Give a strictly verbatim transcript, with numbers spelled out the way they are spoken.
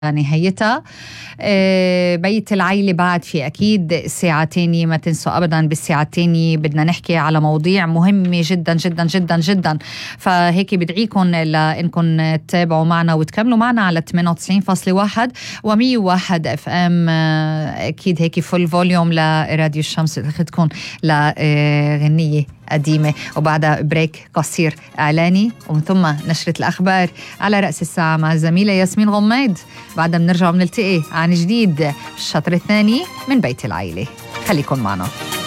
نهايتها. بيت العيلة بعد في أكيد ساعة تانية، ما تنسوا أبدا بالساعة التانية بدنا نحكي على مواضيع مهمة جدا جدا جدا جدا، فهيك بدعيكم لأنكم تتابعوا معنا وتكملوا معنا على ثمانية وتسعين فاصلة واحد ومية وواحد اف ام. أكيد هيك فول فوليوم لراديو الشمس تاخدكم لغنية قديمة وبعدها بريك قصير إعلاني ومن ثم نشرة الأخبار على رأس الساعة مع الزميلة ياسمين غميد. بعدها بنرجع بنلتقي عن جديد بالشطر الثاني من بيت العيلة. خليكن معنا.